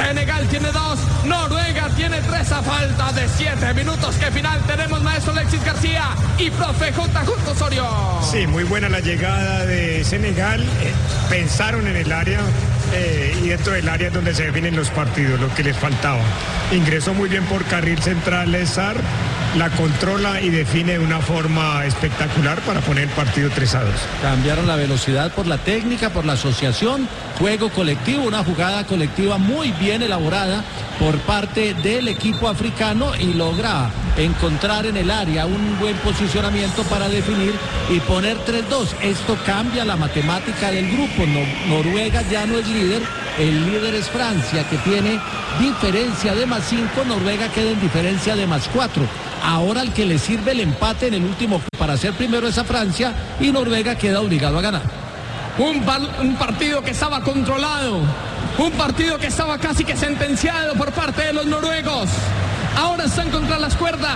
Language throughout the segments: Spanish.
Senegal tiene 2, Noruega tiene 3 a falta de 7 minutos. ¿Qué final tenemos, maestro Alexis García y profe J. Osorio? Sí, muy buena la llegada de Senegal. Pensaron en el área y dentro del área es donde se definen los partidos, lo que les faltaba. Ingresó muy bien por carril central Sarr, la controla y define de una forma espectacular para poner el partido 3-2. Cambiaron la velocidad por la técnica, por la asociación, juego colectivo, una jugada colectiva muy bien elaborada por parte del equipo africano y logra encontrar en el área un buen posicionamiento para definir y poner 3-2. Esto cambia la matemática del grupo. Noruega ya no es líder, el líder es Francia, que tiene diferencia de +5, Noruega queda en diferencia de +4. Ahora el que le sirve el empate en el último para ser primero es a Francia y Noruega queda obligado a ganar. Un partido que estaba controlado, un partido que estaba casi que sentenciado por parte de los noruegos. Ahora están contra las cuerdas.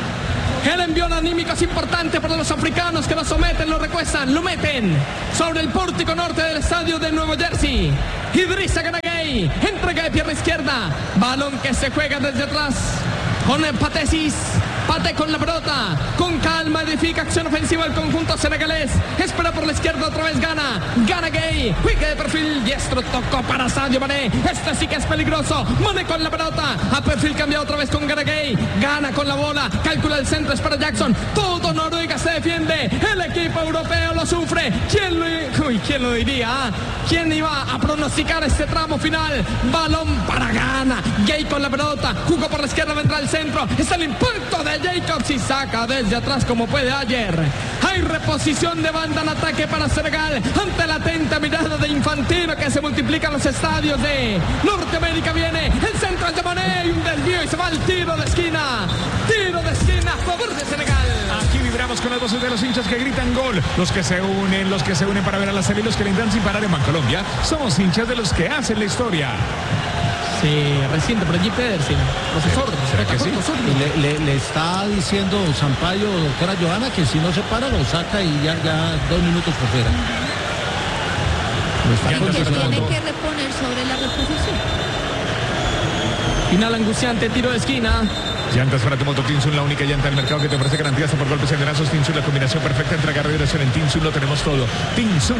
El envión anímico es importante para los africanos que lo someten, lo recuestan, lo meten sobre el pórtico norte del estadio de Nuevo Jersey. Idrissa Gana Gueye entrega de pierna izquierda, balón que se juega desde atrás con Patesis. Pate con la pelota, con calma, edifica acción ofensiva el conjunto senegalés. Espera por la izquierda, otra vez Gana Gueye, juega de perfil, diestro, tocó para Sadio Mané. Este sí que es peligroso. Mané con la pelota, a perfil cambiado otra vez con Gana Gueye. Gana con la bola, calcula el centro, espera Jackson. Todo Noruega se defiende. El equipo europeo lo sufre. ¿Quién lo diría? ¿Quién iba a pronosticar este tramo final? Balón para Gana Gueye con la pelota, jugó por la izquierda, vendrá al centro. Está el impacto de Jacobs y saca desde atrás como puede ayer. Hay reposición de banda en ataque para Senegal ante la atenta mirada de Infantino que se multiplica en los estadios de Norteamérica. Viene el centro de Mané y un desvío y se va al tiro de esquina. Tiro de esquina a favor de Senegal. Aquí vibramos con las voces de los hinchas que gritan gol. Los que se unen para ver a la serie y los que le entran sin parar en Bancolombia. Somos hinchas de los que hacen la historia. Sí, reciente por allí Pedersen, profesor. ¿Será que sí? Le está diciendo Sampaio, doctora Johanna, que si no se para lo saca y ya 2 minutos por fuera. Que tiene que reponer sobre la reposición. Final angustiante, tiro de esquina. Llantas para tu moto Tinsun, la única llanta del mercado que te ofrece garantías por golpes y amenazos. Tinsun, la combinación perfecta entre agarre y dirección. En Tinsun lo tenemos todo. Tinsun.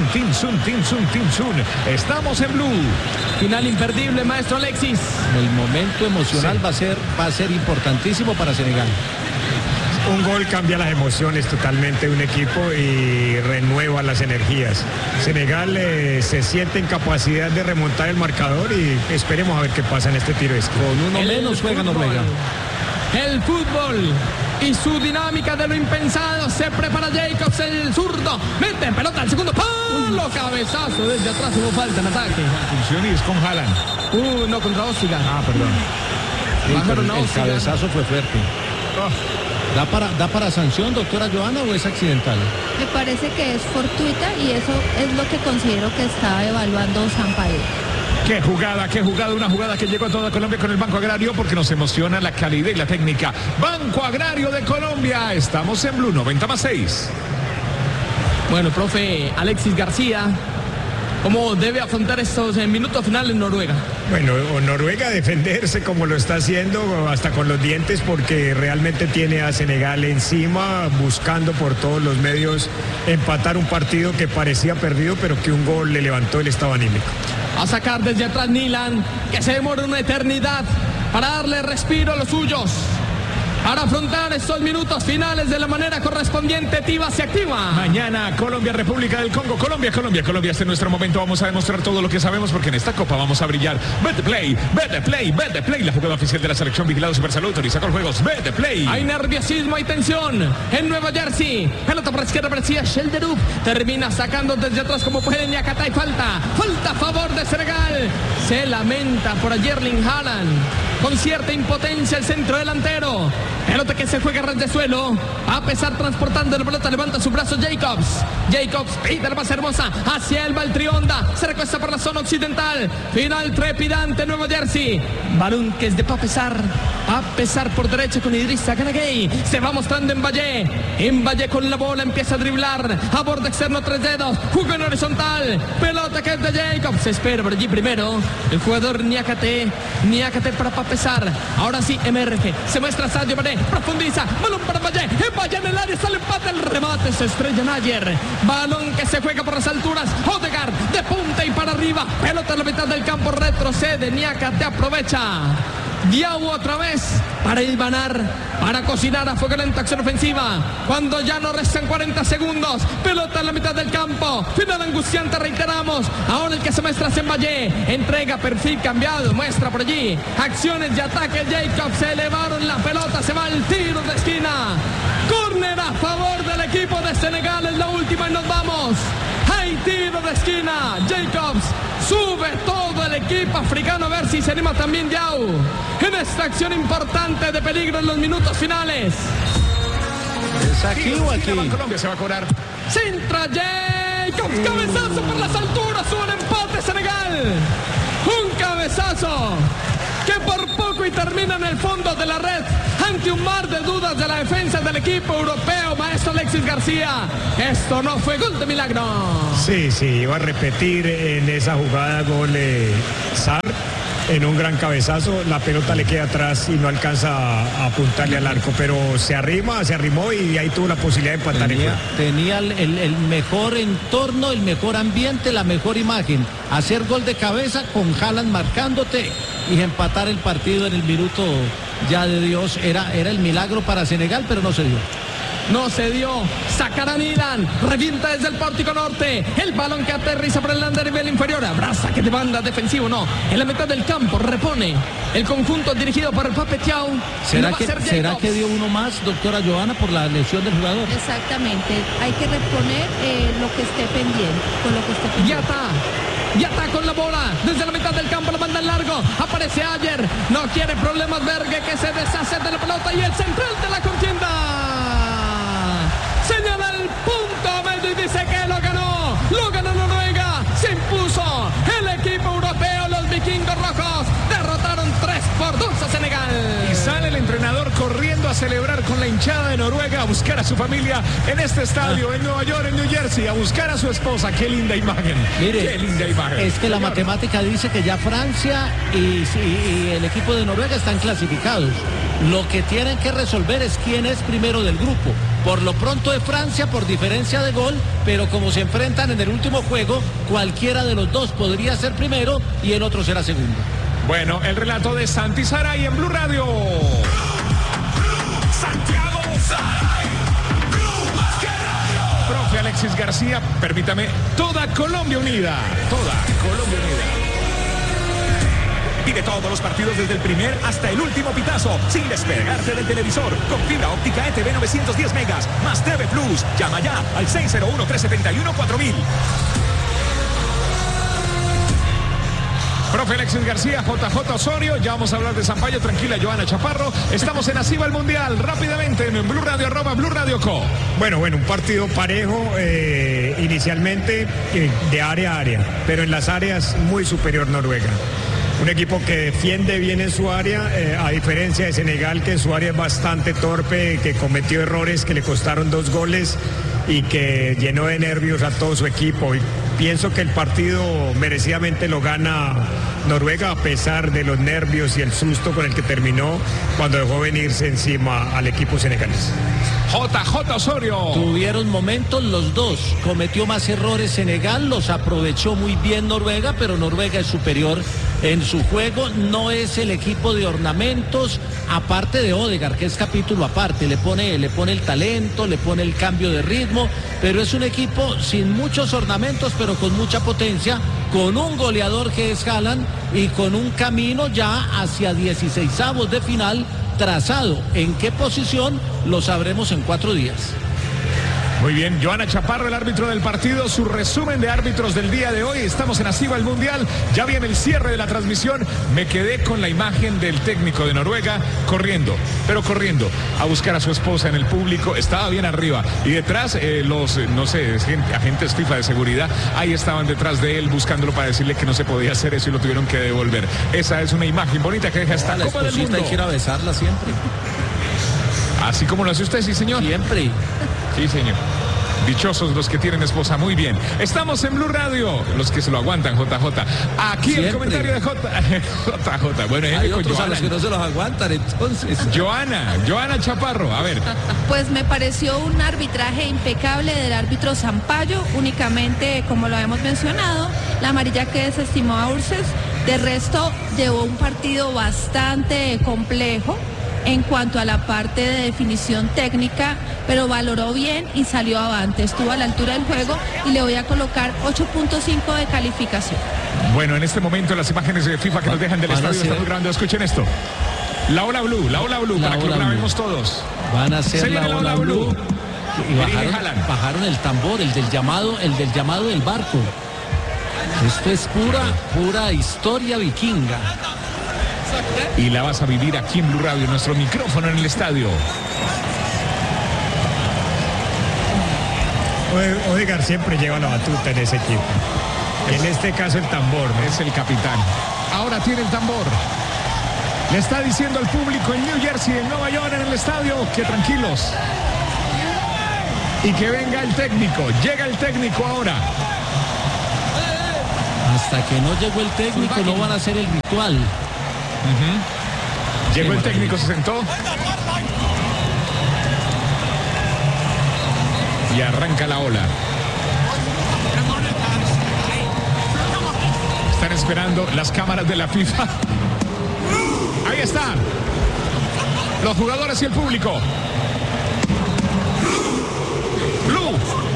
Estamos en Blue. Final imperdible, maestro Alexis. El momento emocional va a ser importantísimo para Senegal. Un gol cambia las emociones totalmente de un equipo y renueva las energías. Senegal se siente en capacidad de remontar el marcador y esperemos a ver qué pasa en este tiro de esquina. Con uno menos juega Noruega. El fútbol y su dinámica de lo impensado. Se prepara Jacobs, el zurdo. Mete en pelota al segundo palo. Cabezazo desde atrás, hubo falta en ataque. Atención, y es con Haaland. No, contra Ossigan. Perdón. Sí, el cabezazo fue fuerte. ¿Da para sanción, doctora Johanna, o es accidental? Me parece que es fortuita y eso es lo que considero que estaba evaluando Sampaio. Qué jugada, una jugada que llegó a toda Colombia con el Banco Agrario porque nos emociona la calidad y la técnica. Banco Agrario de Colombia, estamos en Blue 90+6. Bueno, profe Alexis García, ¿cómo debe afrontar estos minutos finales en Noruega? Bueno, Noruega defenderse como lo está haciendo, hasta con los dientes, porque realmente tiene a Senegal encima, buscando por todos los medios empatar un partido que parecía perdido, pero que un gol le levantó el estado anímico. A sacar desde atrás Nilan, que se demora una eternidad para darle respiro a los suyos. Para afrontar estos minutos finales de la manera correspondiente, Tiva se activa. Mañana, Colombia, República del Congo. Colombia, este es nuestro momento. Vamos a demostrar todo lo que sabemos porque en esta copa vamos a brillar. Betplay, la jugada oficial de la selección vigilado Supersalud. Autoriza con juegos. Betplay. Hay nerviosismo, hay tensión en Nueva Jersey. Pelota por la izquierda, parecía Shelderup. Termina sacando desde atrás como puede Niakhaté. Falta a favor de Senegal. Se lamenta por Erling Haaland. Con cierta impotencia el centro delantero. Pelota que se juega ras de suelo. A pesar transportando la pelota, levanta su brazo Jacobs. Pide la pase hermosa. Hacia él va el Trionda. Se recuesta por la zona occidental. Final trepidante Nueva Jersey. Balón que es de Pape Sarr. a pesar por derecha con Idrissa Gana Gueye. Se va mostrando en Valle con la bola, empieza a driblar, a borde externo 3 dedos, juego en horizontal, pelota que es de Jacobs. Se espera por allí primero el jugador Niakate para pesar. Ahora sí emerge, se muestra Sadio Mané, profundiza, balón para Valle en el área, sale empate, el remate, se estrella Nayer, balón que se juega por las alturas, Odegaard de punta y para arriba, pelota en la mitad del campo, retrocede, Niakate aprovecha. Diaw otra vez para hilvanar, para cocinar a fuego lento, acción ofensiva. Cuando ya no restan 40 segundos, pelota en la mitad del campo, final angustiante, reiteramos. Ahora el que se muestra es en Valle, entrega perfil cambiado, muestra por allí acciones de ataque. Jacobs, se elevaron la pelota, se va el tiro de esquina. Córner a favor del equipo de Senegal, es la última y nos vamos. Hay tiro de esquina. Jacobs sube todo el equipo africano a ver si se anima también Diaw en esta acción importante de peligro en los minutos finales. ¿Es aquí o aquí? Colombia se va a cobrar. Centra Jacobs, cabezazo por las alturas, sube el empate Senegal. Un cabezazo que por poco y termina en el fondo de la red ante un mar de dudas de la defensa del equipo europeo. Maestro Alexis García, esto no fue gol de milagro. Sí, iba a repetir en esa jugada gol Sarr en un gran cabezazo, la pelota le queda atrás y no alcanza a apuntarle al arco, pero se arrimó y ahí tuvo la posibilidad de empatar. Tenía el mejor entorno, el mejor ambiente, la mejor imagen. Hacer gol de cabeza con Haaland marcándote y empatar el partido en el minuto ya de Dios. Era el milagro para Senegal, pero no se dio. No se dio, sacará Milan, revienta desde el pórtico norte, el balón que aterriza por el nivel inferior, abraza que de banda defensivo, no, en la mitad del campo, repone el conjunto dirigido por el Pape Thiaw. ¿Será que dio uno más, doctora Johanna, por la lesión del jugador? Exactamente, hay que reponer lo que esté pendiente, con lo que esté pendiente. Ya está con la bola, desde la mitad del campo, la manda en largo, aparece Ayer, no quiere problemas Berge, que se deshace de la pelota y el central de la contienda. Señala el punto medio y dice que lo ganó Noruega, se impuso el equipo europeo, los vikingos rojos derrotaron 3-2 a Senegal. Y sale el entrenador corriendo a celebrar con la hinchada de Noruega, a buscar a su familia en este estadio, en Nueva York, en New Jersey, a buscar a su esposa. Qué linda imagen. Mire, qué linda imagen. Es que la matemática dice que ya Francia y el equipo de Noruega están clasificados. Lo que tienen que resolver es quién es primero del grupo. Por lo pronto es Francia por diferencia de gol, pero como se enfrentan en el último juego, cualquiera de los dos podría ser primero y el otro será segundo. Bueno, el relato de Santi Saray en Blue Radio. Santiago Saray. Profe Alexis García, permítame, toda Colombia unida. Toda Colombia unida. Vive todos los partidos desde el primer hasta el último pitazo, sin despegarte del televisor, con fibra óptica ETV 910 megas, más TV Plus. Llama ya al 601-371-4000. Profe Alexis García, JJ Osorio, ya vamos a hablar de Sampaio, tranquila Johanna Chaparro. Estamos en Así va el Mundial, rápidamente en Blue Radio, @Blue Radio Co. Bueno, un partido parejo, inicialmente de área a área, pero en las áreas muy superior Noruega. Un equipo que defiende bien en su área, a diferencia de Senegal, que en su área es bastante torpe, que cometió errores que le costaron 2 goles y que llenó de nervios a todo su equipo. Y pienso que el partido merecidamente lo gana Noruega, a pesar de los nervios y el susto con el que terminó cuando dejó venirse encima al equipo senegalés. JJ Osorio. Tuvieron momentos los dos, cometió más errores Senegal, los aprovechó muy bien Noruega, pero Noruega es superior en su juego, no es el equipo de ornamentos, aparte de Odegaard, que es capítulo aparte, le pone el talento, le pone el cambio de ritmo, pero es un equipo sin muchos ornamentos, pero con mucha potencia, con un goleador que es Haaland y con un camino ya hacia 16avos de final trazado. ¿En qué posición? Lo sabremos en 4 días. Muy bien, Joana Chaparro, el árbitro del partido, su resumen de árbitros del día de hoy. Estamos en Así va el Mundial, ya viene el cierre de la transmisión. Me quedé con la imagen del técnico de Noruega corriendo a buscar a su esposa en el público. Estaba bien arriba y detrás los, no sé, agentes FIFA de seguridad, ahí estaban detrás de él buscándolo para decirle que no se podía hacer eso y lo tuvieron que devolver. Esa es una imagen bonita que deja esta Copa del Mundo. Hay que ir a besarla siempre. Así como lo hace usted, sí, señor. Siempre. Sí, señor. Dichosos los que tienen esposa. Muy bien. Estamos en Blue Radio. Los que se lo aguantan, JJ. Aquí siempre. El comentario de JJ. Bueno, hay otros a los que no se los aguantan, entonces. Joana Chaparro, a ver. Pues me pareció un arbitraje impecable del árbitro Sampaio. Únicamente, como lo hemos mencionado, la amarilla que desestimó a Urses. De resto, llevó un partido bastante complejo en cuanto a la parte de definición técnica, pero valoró bien y salió avante, estuvo a la altura del juego y le voy a colocar 8.5 de calificación. Bueno, en este momento las imágenes de FIFA que nos dejan del estadio estamos grabando, escuchen esto. La ola blue, para que lo grabemos todos. Van a hacer la ola blue. Y bajaron el tambor, el del llamado del barco. Esto es pura historia vikinga. Y la vas a vivir aquí en Blue Radio, nuestro micrófono en el estadio. Odegaard siempre lleva la batuta en ese equipo. En este caso el tambor, ¿no? Es el capitán. Ahora tiene el tambor. Le está diciendo al público en New Jersey, en Nueva York, en el estadio, que tranquilos. Y que venga el técnico. Llega el técnico ahora. Hasta que no llegó el técnico no van a hacer el ritual. Llegó el técnico, se sentó y arranca la ola. Están esperando las cámaras de la FIFA. Ahí está. Los jugadores y el público. Blue.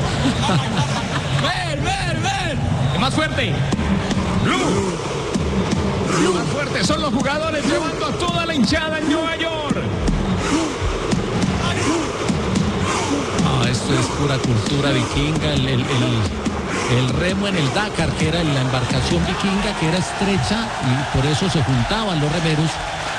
¡Ver! Más fuerte. Blue. Más fuerte, son los jugadores llevando a toda la hinchada en Nueva York. Esto es pura cultura vikinga. El remo en el Dakar, que era la embarcación vikinga, que era estrecha y por eso se juntaban los remeros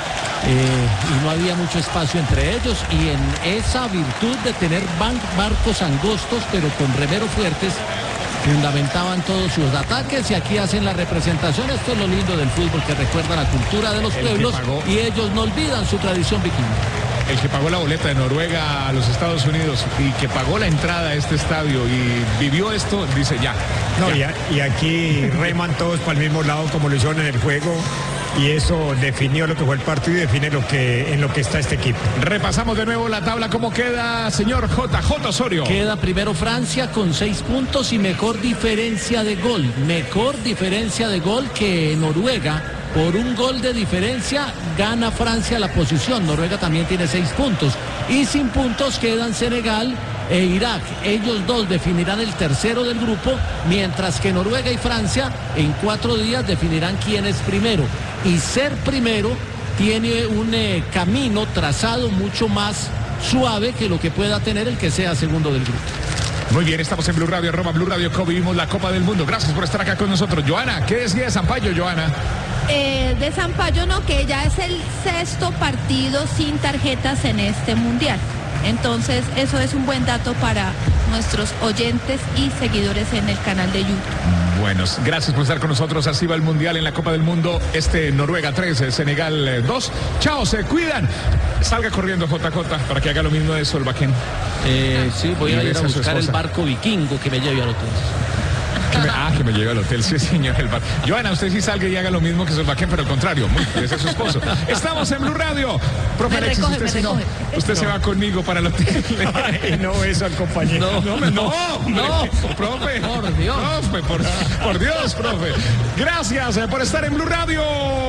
y no había mucho espacio entre ellos, y en esa virtud de tener barcos angostos pero con remeros fuertes fundamentaban todos sus ataques, y aquí hacen la representación. Esto es lo lindo del fútbol, que recuerda la cultura de los pueblos y ellos no olvidan su tradición vikinga. El que pagó la boleta de Noruega a los Estados Unidos y que pagó la entrada a este estadio y vivió esto, dice ya. Y aquí reman todos para el mismo lado como lo hicieron en el juego. Y eso definió lo que fue el partido y define en lo que está este equipo. Repasamos de nuevo la tabla. ¿Cómo queda, señor JJ Osorio? Queda primero Francia con 6 puntos y mejor diferencia de gol. Mejor diferencia de gol que Noruega. Por un gol de diferencia gana Francia la posición. Noruega también tiene 6 puntos. Y sin puntos quedan Senegal e Irak. Ellos dos definirán el tercero del grupo, mientras que Noruega y Francia en 4 días definirán quién es primero. Y ser primero tiene un camino trazado mucho más suave que lo que pueda tener el que sea segundo del grupo. Muy bien, estamos en Blue Radio, @Blue Radio Co. Vivimos la Copa del Mundo. Gracias por estar acá con nosotros. Joana, ¿qué decía de Sampaio, Joana? De Sampaio no, que ya es el 6º partido sin tarjetas en este mundial. Entonces, eso es un buen dato para nuestros oyentes y seguidores en el canal de YouTube. Bueno, gracias por estar con nosotros. Así va el Mundial en la Copa del Mundo. Noruega 3, Senegal 2. Chao, se cuidan. Salga corriendo JJ para que haga lo mismo de Solbakken. Sí, voy a ir a buscar el barco vikingo que me lleve al hotel. Que me lleve al hotel, sí, señor. Joana, usted sí salga y haga lo mismo que Solbakken, pero al contrario, ese es su esposo. Estamos en Blue Radio. Profe Alexis, usted se va conmigo para el hotel. Ay, no, eso al compañero. No, profe. Por Dios. Profe, por Dios, profe. Gracias por estar en Blue Radio.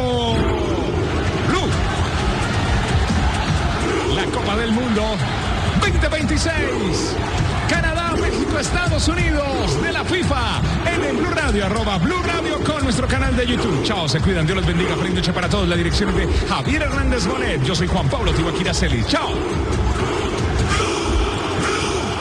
Blue. La Copa del Mundo 2026. Canadá, México, Estados Unidos de la FIFA en el Blue Radio, @Blue Radio con nuestro canal de YouTube. Chao, se cuidan, Dios los bendiga. Feliz noche para todos. La dirección de Javier Hernández Bonet. Yo soy Juan Pablo Tibaquira Celis. Chao.